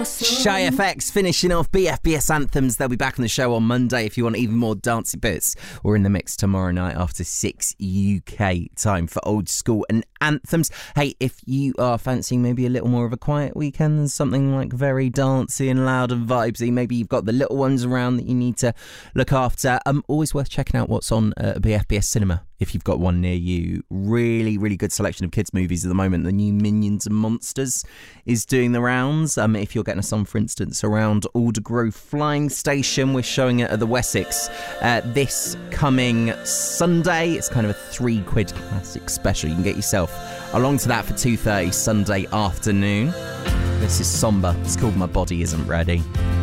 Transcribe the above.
Shy FX finishing off BFBS anthems. They'll be back on the show on Monday if you want even more dancey bits. We're in the mix tomorrow night after 6 UK time for old school and anthems. Hey, if you are fancying maybe a little more of a quiet weekend than something like very dancey and loud and vibesy, maybe you've got the little ones around that you need to look after, always worth checking out what's on BFBS Cinema if you've got one near you. Really, really good selection of kids' movies at the moment. The new Minions and Monsters is doing the rounds. If you're getting us on, for instance, around Aldergrove Flying Station, we're showing it at the Wessex this coming Sunday. It's kind of a £3 classic special. You can get yourself along to that for 2:30 Sunday afternoon. This is Somber. It's called My Body Isn't Ready.